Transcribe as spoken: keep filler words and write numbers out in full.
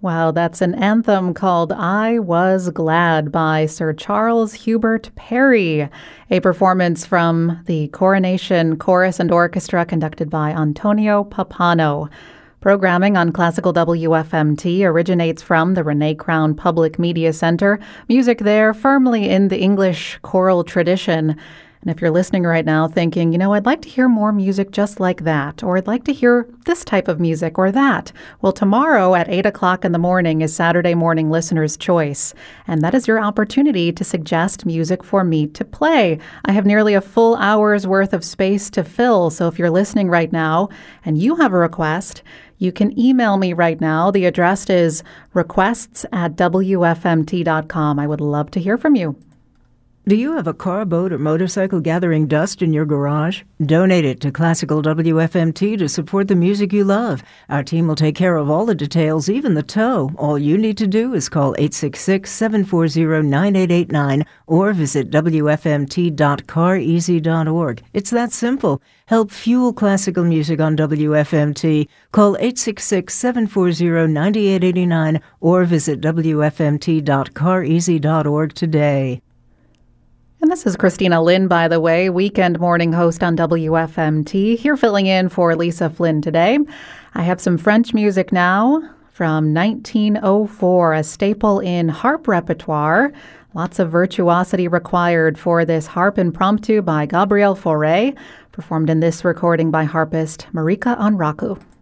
Wow, that's an anthem called I Was Glad by Sir Charles Hubert Parry, a performance from the Coronation Chorus and Orchestra conducted by Antonio Pappano. Programming on Classical W F M T originates from the Renee Crown Public Media Center. Music there firmly in the English choral tradition. And if you're listening right now thinking, you know, I'd like to hear more music just like that, or I'd like to hear this type of music or that, well, tomorrow at eight o'clock in the morning is Saturday Morning Listener's Choice. And that is your opportunity to suggest music for me to play. I have nearly a full hour's worth of space to fill. So if you're listening right now and you have a request, you can email me right now. The address is requests at w f m t dot com. I would love to hear from you. Do you have a car, boat, or motorcycle gathering dust in your garage? Donate it to Classical W F M T to support the music you love. Our team will take care of all the details, even the tow. All you need to do is call eight six six, seven four zero, nine eight eight nine or visit w f m t dot car easy dot org. It's that simple. Help fuel classical music on W F M T. Call eight six six, seven four zero, nine eight eight nine or visit w f m t dot car easy dot org today. And this is Christina Lynn, by the way, weekend morning host on W F M T, here filling in for Lisa Flynn today. I have some French music now from nineteen oh four, a staple in harp repertoire. Lots of virtuosity required for this harp impromptu by Gabriel Fauré, performed in this recording by harpist Marika Onraku.